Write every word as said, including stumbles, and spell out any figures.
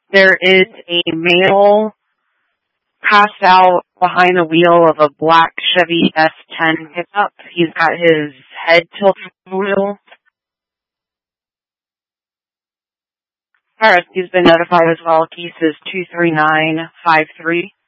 There is a male passed out behind the wheel of a black Chevy S ten pickup. He's got his head tilted to the wheel. Our rescue's been notified as well. Case is two three nine five three.